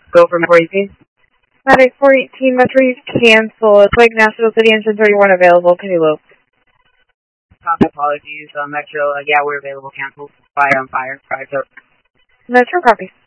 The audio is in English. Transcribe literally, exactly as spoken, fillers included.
Go from four eighteen. Medic four eighteen, Metro East cancel. It's like National City Engine thirty-one available. Can you loop? Copy, apologies. Uh, Metro, uh, yeah, we're available. Cancel. Fire on fire. Fire. Metro copy.